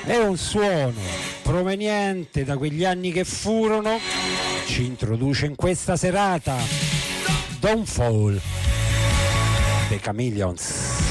è un suono proveniente da quegli anni che furono, ci introduce in questa serata Don't Fall, The Chameleons.